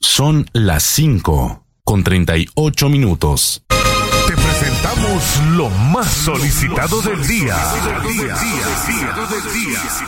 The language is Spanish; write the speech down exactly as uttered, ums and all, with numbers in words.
Son las cinco con treinta y ocho minutos. Te presentamos lo más solicitado del día.